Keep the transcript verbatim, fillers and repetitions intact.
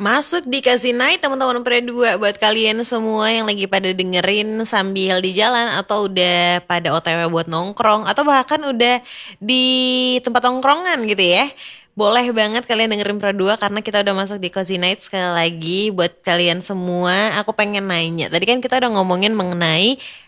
Masuk di Cozy Night teman-teman pre dua buat kalian semua yang lagi pada dengerin sambil di jalan atau udah pada O T W buat nongkrong atau bahkan udah di tempat nongkrongan gitu ya. Boleh banget kalian dengerin Pro dua karena kita udah masuk di Cozy Night sekali lagi buat kalian semua. Aku pengen nanya. Tadi kan kita udah ngomongin mengenai